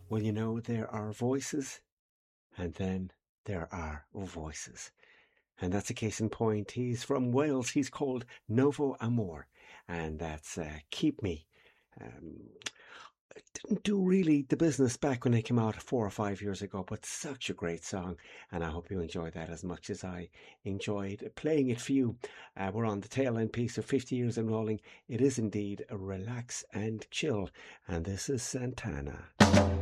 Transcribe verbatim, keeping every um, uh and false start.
Well, you know, there are voices and then there are voices. And that's a case in point. He's from Wales. He's called Novo Amor. And that's uh, Keep Me. Um, didn't do really the business back when it came out four or five years ago, but such a great song. And I hope you enjoyed that as much as I enjoyed playing it for you. Uh, we're on the tail end piece of fifty years and rolling. It is indeed a relax and chill. And this is Santana.